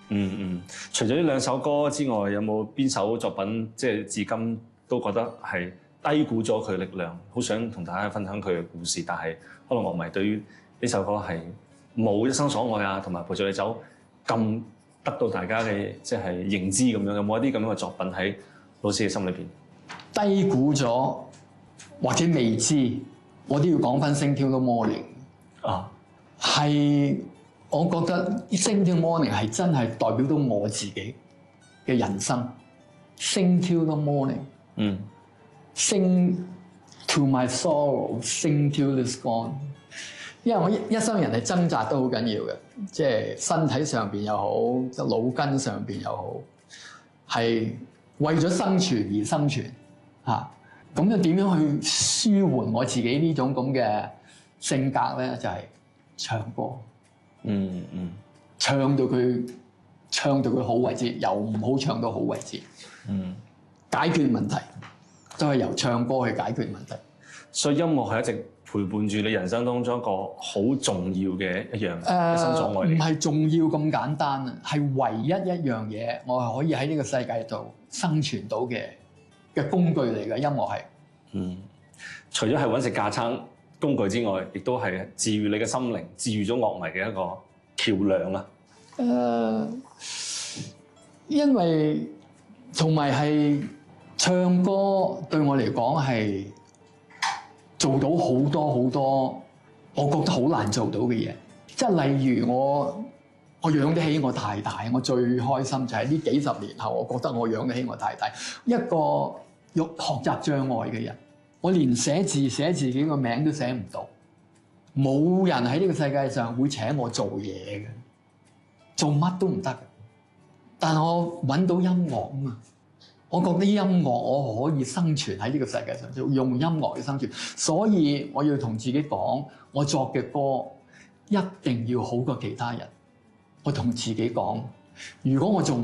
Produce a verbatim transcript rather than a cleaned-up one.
嗯嗯，除咗呢兩首歌之外，有冇邊首作品即係至今都覺得係低估咗佢力量，好想同大家分享佢嘅故事，但係可能樂迷對於呢首歌係冇一生所愛啊，同埋陪著你走咁得到大家嘅即係認知咁樣，有冇一啲咁樣嘅作品喺老師嘅心裏邊？ 低估咗或者未知，我都要講翻《Sing Till the Morning》啊，係我覺得《Sing Till the Morning》係真係代表到我自己嘅人生。Sing till the morning， 嗯 ，Sing to my sorrow，Sing till it's gone。因為我一一生人係掙扎都好緊要嘅，即係身體上邊又好，即係腦筋上邊又好，係為咗生存而生存嚇。咁又點樣去舒緩我自己呢種咁嘅性格咧？就係、是、唱歌，嗯嗯，唱到佢唱到佢好為止，由唔好唱到好為止。嗯，解決問題都係由唱歌去解決問題， 所以音樂係一直陪伴住你人生當中一個好重要嘅一樣一生所愛。 唔係重要咁簡單啊，係唯一一樣嘢，我係可以喺呢個世界度生存到嘅嘅工具嚟嘅。音樂係，嗯， 除咗係揾食架撐工具之外，亦都係治癒你嘅心靈、治癒咗樂迷嘅一個橋梁啊。 誒、呃，因為同埋係唱歌對我嚟講係做到好多好多，我覺得好難做到嘅嘢。即係例如我我養得起我太太，我最開心就係呢幾十年後，我覺得我養得起我太太。一個有學習障礙嘅人，我連寫字寫自己個名都寫唔到，冇人喺呢個世界上會請我做嘢嘅，做乜都唔得。但我揾到音樂啊嘛，我覺得音樂我可以生存喺呢個世界上，就用音樂去生存。所以我要同自己講，我作嘅歌一定要好過其他人。我同自己講，如果我仲